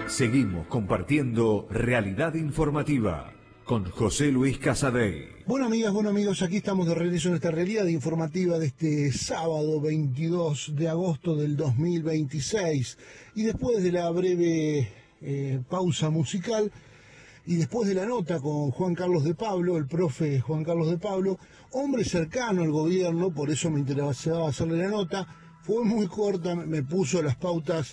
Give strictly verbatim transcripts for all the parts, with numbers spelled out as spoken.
Seguimos compartiendo Realidad Informativa con José Luis Casadei. Bueno, amigas, bueno, amigos, aquí estamos de regreso en esta Realidad Informativa de este sábado veintidós de agosto del dos mil veintiséis. Y después de la breve eh, pausa musical y después de la nota con Juan Carlos de Pablo, el profe Juan Carlos de Pablo, hombre cercano al gobierno, por eso me interesaba hacerle la nota, fue muy corta, me puso las pautas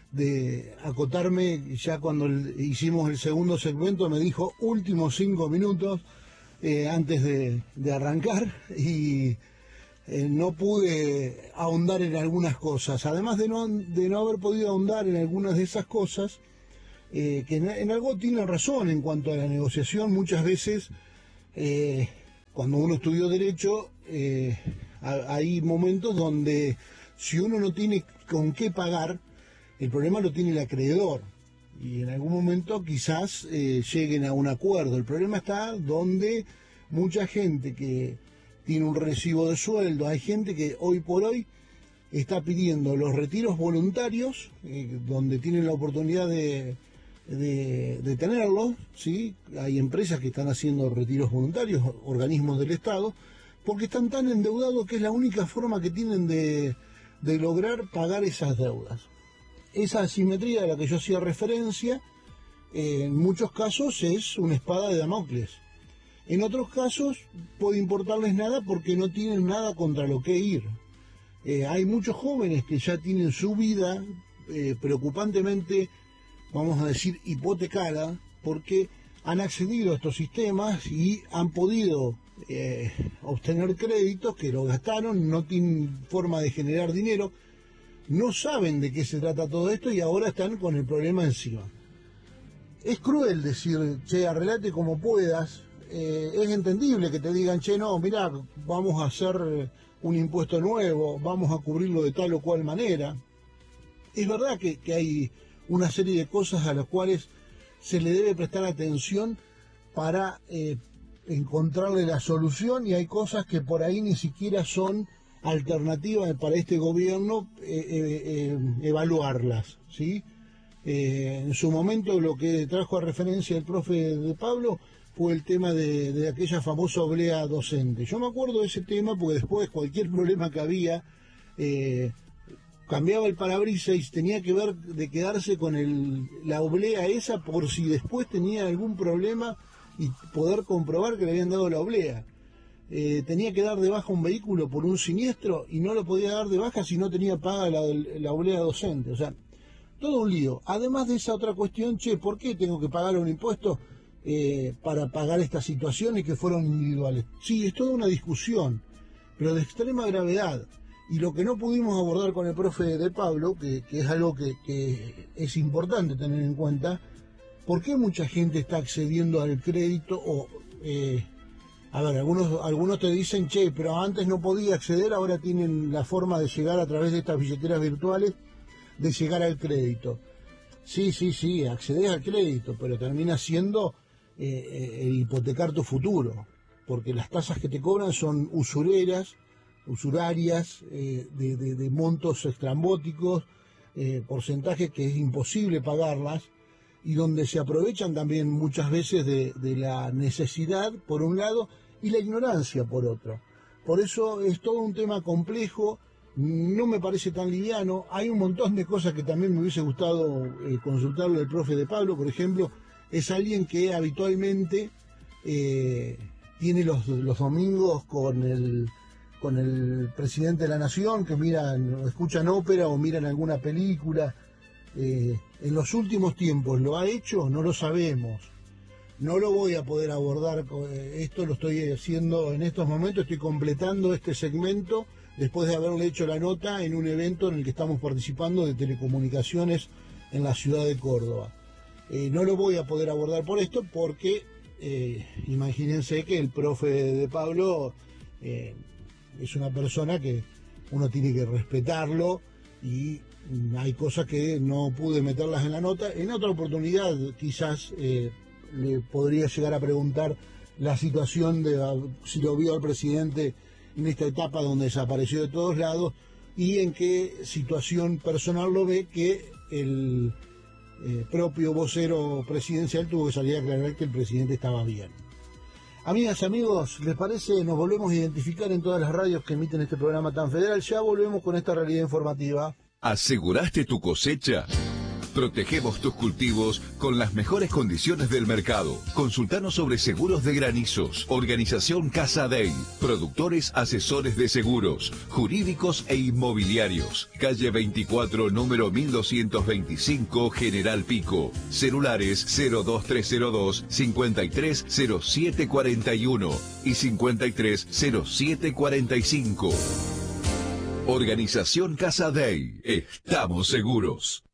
de acotarme. Ya cuando el, hicimos el segundo segmento me dijo últimos cinco minutos eh, antes de, de arrancar, y eh, no pude ahondar en algunas cosas, además de no, de no haber podido ahondar en algunas de esas cosas, eh, que en, en algo tiene razón en cuanto a la negociación. Muchas veces eh, cuando uno estudió Derecho eh, hay momentos donde si uno no tiene con qué pagar, el problema lo tiene el acreedor, y en algún momento quizás eh, lleguen a un acuerdo. El problema está donde mucha gente que tiene un recibo de sueldo, hay gente que hoy por hoy está pidiendo los retiros voluntarios, eh, donde tienen la oportunidad de, de, de tenerlos, ¿sí? Hay empresas que están haciendo retiros voluntarios, organismos del Estado, porque están tan endeudados que es la única forma que tienen de, de lograr pagar esas deudas. Esa asimetría a la que yo hacía referencia, eh, en muchos casos es una espada de Damocles. En otros casos puede importarles nada porque no tienen nada contra lo que ir. Eh, hay muchos jóvenes que ya tienen su vida eh, preocupantemente, vamos a decir, hipotecada, porque han accedido a estos sistemas y han podido eh, obtener créditos que lo gastaron, no tienen forma de generar dinero. No saben de qué se trata todo esto y ahora están con el problema encima. Es cruel decir, che, arreglate como puedas. Eh, es entendible que te digan, che, no, mirá, vamos a hacer un impuesto nuevo, vamos a cubrirlo de tal o cual manera. Es verdad que, que hay una serie de cosas a las cuales se le debe prestar atención para eh, encontrarle la solución, y hay cosas que por ahí ni siquiera son alternativa para este gobierno eh, eh, eh, evaluarlas, ¿sí? Eh, en su momento lo que trajo a referencia el profe de Pablo fue el tema de, de aquella famosa oblea docente. Yo me acuerdo de ese tema porque después cualquier problema que había, eh, cambiaba el parabrisas y tenía que ver de quedarse con el, la oblea esa por si después tenía algún problema y poder comprobar que le habían dado la oblea. Eh, tenía que dar de baja un vehículo por un siniestro y no lo podía dar de baja si no tenía paga la, la oblea docente. O sea, todo un lío. Además de esa otra cuestión, che, ¿por qué tengo que pagar un impuesto eh, para pagar estas situaciones que fueron individuales? Sí, es toda una discusión, pero de extrema gravedad. Y lo que no pudimos abordar con el profe de Pablo, que, que es algo que, que es importante tener en cuenta, ¿por qué mucha gente está accediendo al crédito? O eh, A ver, algunos, algunos te dicen, che, pero antes no podía acceder, ahora tienen la forma de llegar a través de estas billeteras virtuales, de llegar al crédito. Sí, sí, sí, accedes al crédito, pero termina siendo eh, el hipotecar tu futuro, porque las tasas que te cobran son usureras, usurarias, eh, de, de, de montos estrambóticos, eh, porcentajes que es imposible pagarlas, y donde se aprovechan también muchas veces de, de la necesidad, por un lado, y la ignorancia, por otro. Por eso es todo un tema complejo, no me parece tan liviano. Hay un montón de cosas que también me hubiese gustado eh, consultarle al profe de Pablo. Por ejemplo, es alguien que habitualmente eh, tiene los, los domingos con el, con el presidente de la Nación, que miran, escuchan ópera o miran alguna película. Eh, en los últimos tiempos, ¿lo ha hecho? No lo sabemos. No lo voy a poder abordar, esto lo estoy haciendo en estos momentos, estoy completando este segmento después de haberle hecho la nota en un evento en el que estamos participando de telecomunicaciones en la ciudad de Córdoba. Eh, no lo voy a poder abordar por esto porque eh, imagínense que el profe de Pablo eh, es una persona que uno tiene que respetarlo, y hay cosas que no pude meterlas en la nota. En otra oportunidad quizás eh, le podría llegar a preguntar la situación de si lo vio al presidente en esta etapa donde desapareció de todos lados, y en qué situación personal lo ve, que el eh, propio vocero presidencial tuvo que salir a aclarar que el presidente estaba bien. Amigas y amigos, ¿les parece? Nos volvemos a identificar en todas las radios que emiten este programa tan federal. Ya volvemos con esta realidad informativa. ¿Aseguraste tu cosecha? Protegemos tus cultivos con las mejores condiciones del mercado. Consultanos sobre seguros de granizos. Organización Casa Dey. Productores asesores de seguros, jurídicos e inmobiliarios. Calle veinticuatro, número mil doscientos veinticinco, General Pico. Celulares cero dos tres cero dos, cincuenta y tres cero siete cuarenta y uno y cincuenta y tres cero siete cuarenta y cinco. Organización Casa Dey. Estamos seguros.